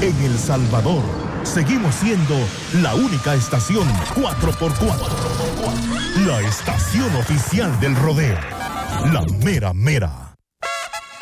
En El Salvador, seguimos siendo la única estación 4x4. La estación oficial del rodeo. La mera mera.